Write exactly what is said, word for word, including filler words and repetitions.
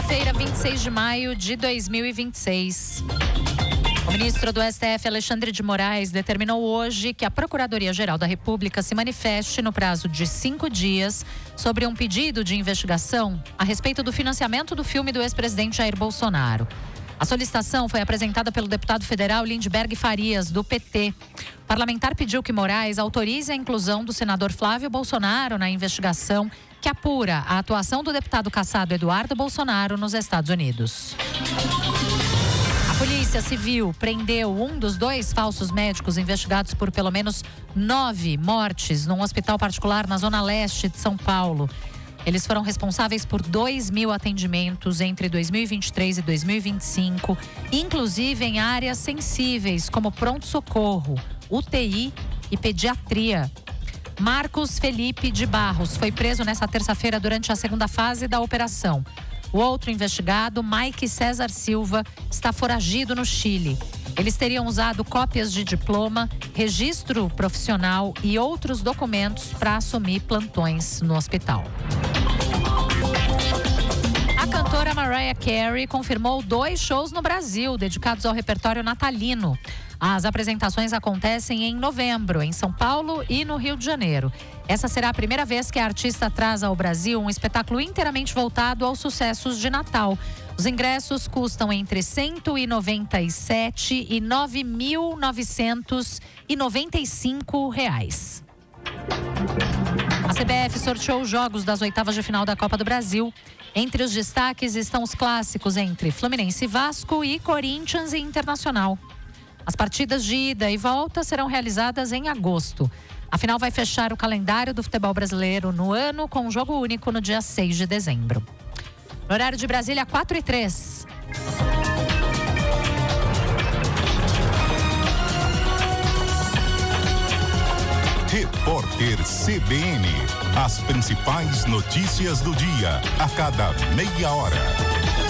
Quinta-feira, vinte e seis de maio de dois mil e vinte e seis. O ministro do S T F, Alexandre de Moraes, determinou hoje que a Procuradoria-Geral da República se manifeste no prazo de cinco dias sobre um pedido de investigação a respeito do financiamento do filme do ex-presidente Jair Bolsonaro. A solicitação foi apresentada pelo deputado federal Lindbergh Farias, do P T. O parlamentar pediu que Moraes autorize a inclusão do senador Flávio Bolsonaro na investigação que apura a atuação do deputado cassado Eduardo Bolsonaro nos Estados Unidos. A Polícia Civil prendeu um dos dois falsos médicos investigados por pelo menos nove mortes num hospital particular na zona leste de São Paulo. Eles foram responsáveis por dois mil atendimentos entre dois mil e vinte e três e dois mil e vinte e cinco, inclusive em áreas sensíveis como pronto-socorro, U T I e pediatria. Marcos Felipe de Barros foi preso nesta terça-feira durante a segunda fase da operação. O outro investigado, Mike César Silva, está foragido no Chile. Eles teriam usado cópias de diploma, registro profissional e outros documentos para assumir plantões no hospital. A cantora Mariah Carey confirmou dois shows no Brasil, dedicados ao repertório natalino. As apresentações acontecem em novembro, em São Paulo e no Rio de Janeiro. Essa será a primeira vez que a artista traz ao Brasil um espetáculo inteiramente voltado aos sucessos de Natal. Os ingressos custam entre cento e noventa e sete e nove mil novecentos e noventa e cinco reais. A C B F sorteou os jogos das oitavas de final da Copa do Brasil. Entre os destaques estão os clássicos entre Fluminense e Vasco e Corinthians e Internacional. As partidas de ida e volta serão realizadas em agosto. A final vai fechar o calendário do futebol brasileiro no ano com um jogo único no dia seis de dezembro. No horário de Brasília, quatro e três. Repórter C B N. As principais notícias do dia, a cada meia hora.